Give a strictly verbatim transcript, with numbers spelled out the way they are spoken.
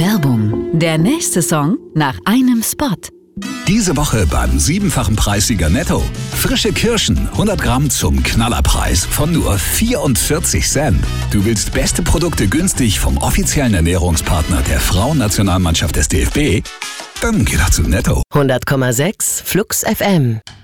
Werbung. Der nächste Song nach einem Spot. Diese Woche beim siebenfachen Preissieger Netto. Frische Kirschen, hundert Gramm zum Knallerpreis von nur vierundvierzig Cent. Du willst beste Produkte günstig vom offiziellen Ernährungspartner der Frauennationalmannschaft des D F B? Dann geh doch zu Netto. hundert Komma sechs Flux F M.